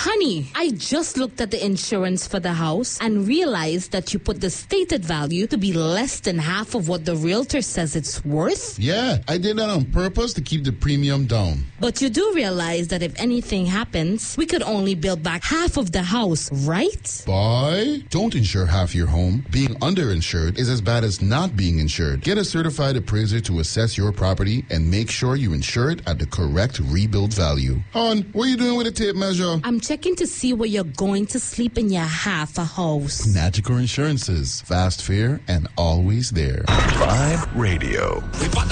Honey, I just looked at the insurance for the house and realized that you put the stated value to be less than half of what the realtor says it's worth. Yeah, I did that on purpose to keep the premium down. But you do realize that if anything happens, we could only build back half of the house, right? Boy, don't insure half your home. Being underinsured is as bad as not being insured. Get a certified appraiser to assess your property and make sure you insure it at the correct rebuild value. Hon, what are you doing with a tape measure? I'm checking to see where you're going to sleep in your half a house. Magical Insurances. Fast, fair, and always there. Vibe Radio.